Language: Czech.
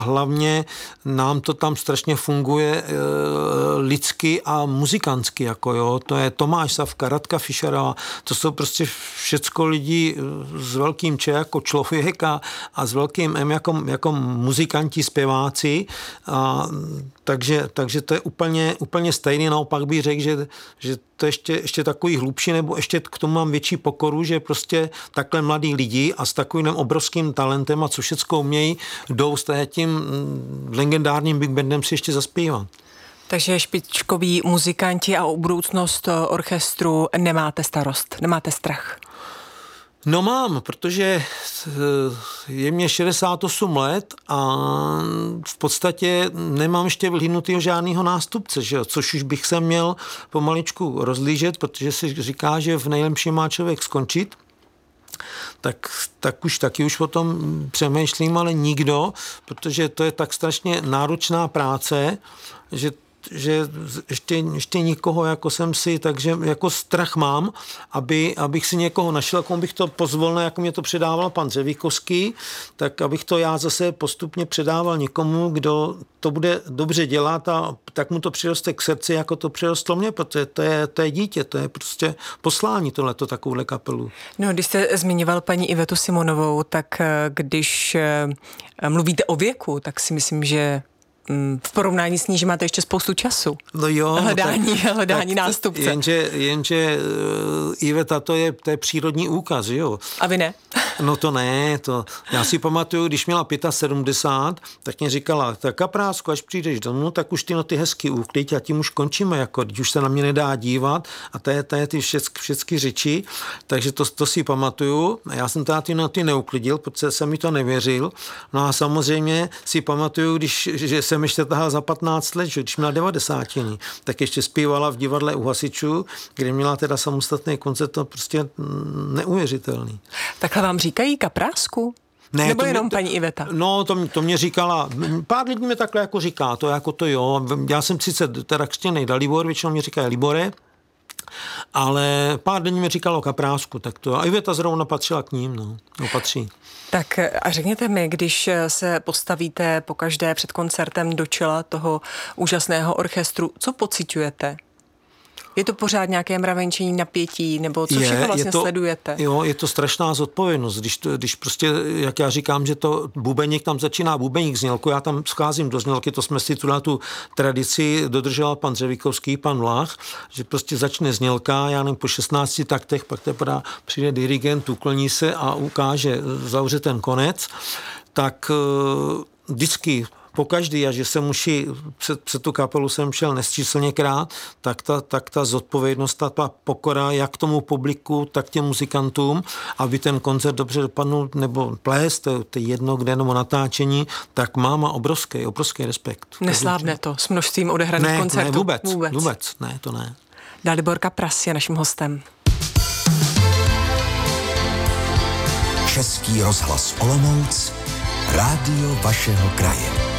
Hlavně nám to tam strašně funguje lidsky a muzikantsky, jako jo. To je Tomáš Savka, Radka Fischerová, to jsou prostě všecko lidi s velkým Č jako člověka a s velkým M jako muzikanti, zpěváci. Takže to je úplně stejný. Naopak bych řekl, že to ještě takový hlubší, nebo ještě k tomu mám větší pokoru, že prostě takhle mladí lidi a s takovým obrovským talentem a co všecko umějí, jdou s tím legendárním Big Bandem si ještě zaspívat. Takže špičkoví muzikanti a o budoucnost orchestru nemáte starost, nemáte strach? No mám, protože je mě 68 let a v podstatě nemám ještě vyhlídnutýho žádného nástupce, že jo? Což už bych se měl pomaličku rozlížet, protože si říká, že v nejlepším má člověk skončit. Taky už o tom přemýšlím, ale nikdo, protože to je tak strašně náročná práce, že ještě nikoho jako jsem si, takže jako strach mám, abych si někoho našel, jako bych to pozvolně, jako mě to předával pan Dřevíkovský, tak abych to já zase postupně předával někomu, kdo to bude dobře dělat a tak mu to přiroste k srdci, jako to přirostlo mě, protože to je dítě, to je prostě poslání tohleto takovouhle kapelu. No, když jste zmiňoval paní Ivetu Simonovou, tak když mluvíte o věku, tak si myslím, že v porovnání s ní, že máte ještě spoustu času. No jo. Hledání nástupce. Jenže Iveta, to je přírodní úkaz, jo. A vy ne? No to ne, já si pamatuju, když měla 75, tak mě říkala, tak Kaprásku, až přijdeš domů, tak už ty noty hezky uklid a tím už končíme, jako, když už se na mě nedá dívat a to je ty všechny řeči, takže to si pamatuju. Já jsem teda ty noty neuklidil, protože jsem mi to nevěřil. No a samozřejmě si pamatuju, že jsem ještě tahal za 15 let, že když měla 90, tak ještě zpívala v divadle u Hasičů, kde měla teda samostatný koncert, to prostě neuvěřitelný. Takhle vám říkají Kaprásku? Ne, nebo jenom paní Iveta? No, to mě říkala, pár lidí mi takhle jako říká, to jako to jo, já jsem sice teda křtěnej Dalibor, většinou mě říkají Libore, ale pár lidí mi říkalo Kaprásku, tak to, a Iveta zrovna patřila k ním, no patří. Tak a řekněte mi, když se postavíte pokaždé před koncertem do čela toho úžasného orchestru, co pociťujete? Je to pořád nějaké mravenčení, napětí, nebo co všechno vlastně sledujete? Jo, je to strašná zodpovědnost, když prostě, jak já říkám, že to bubeník, tam začíná bubeník znělku, já tam scházím do znělky, to jsme si tu tradici dodržoval pan Dřevíkovský, pan Vlách, že prostě začne znělka, já nevím, po 16 taktech, pak teprve přijde dirigent, ukloní se a ukáže, zavře ten konec, tak vždycky pokaždý, a že jsem už před tu kapelu jsem šel nesčíslněkrát, tak ta zodpovědnost, ta pokora jak tomu publiku, tak těm muzikantům, aby ten koncert dobře dopadnul, nebo ples, to je jedno, kde nebo natáčení, tak mám obrovský respekt. Neslávne to s množstvím odehraných koncertů? Ne, vůbec, ne, to ne. Dalibor Kapras je naším hostem. Český rozhlas Olomouc, rádio vašeho kraje.